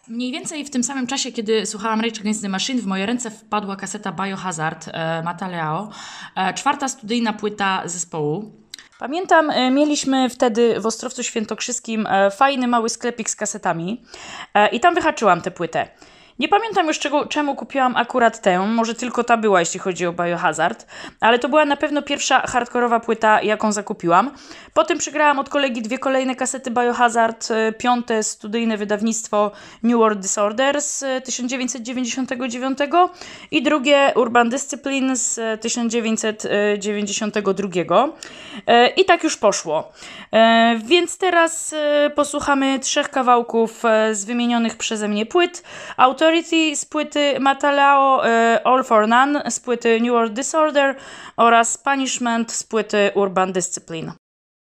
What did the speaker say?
Mniej więcej w tym samym czasie, kiedy słuchałam Rage Against the Machine, w moje ręce wpadła kaseta Biohazard Mataleao, czwarta studyjna płyta zespołu. Pamiętam, mieliśmy wtedy w Ostrowcu Świętokrzyskim fajny mały sklepik z kasetami i tam wyhaczyłam tę płytę. Nie pamiętam już czemu kupiłam akurat tę, może tylko ta była, jeśli chodzi o Biohazard, ale to była na pewno pierwsza hardkorowa płyta, jaką zakupiłam. Potem przygrałam od kolegi dwie kolejne kasety Biohazard, piąte studyjne wydawnictwo New World Disorder z 1999 i drugie Urban Discipline z 1992. I tak już poszło. Więc teraz posłuchamy trzech kawałków z wymienionych przeze mnie płyt. Authority z płyty Mataleao, All for None z płyty New World Disorder oraz Punishment z płyty Urban Discipline.